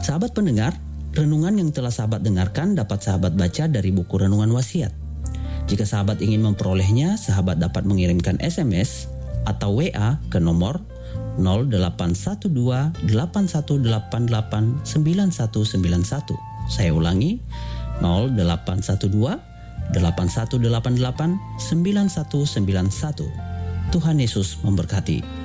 Sahabat pendengar, renungan yang telah sahabat dengarkan dapat sahabat baca dari buku Renungan Wasiat. Jika sahabat ingin memperolehnya, sahabat dapat mengirimkan SMS atau WA ke nomor 0812 8188 9191. Saya ulangi, 0812 8188 9191. Tuhan Yesus memberkati.